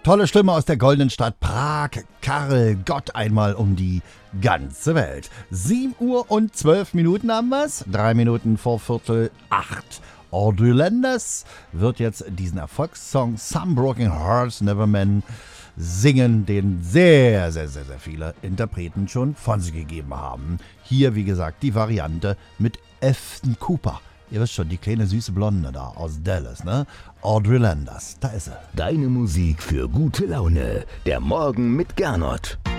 Tolle Stimme aus der goldenen Stadt Prag. Karel Gott einmal um die ganze Welt. 7:12 haben wir's. 3 Minuten vor 7:45. Audrey Landers wird jetzt diesen Erfolgssong Some Broken Hearts Never Men singen, den sehr, sehr, sehr, sehr viele Interpreten schon von sich gegeben haben. Hier, wie gesagt, die Variante mit Afton Cooper. Ihr wisst schon, die kleine süße Blonde da aus Dallas, ne? Audrey Landers, da ist sie. Deine Musik für gute Laune. Der Morgen mit Gernot.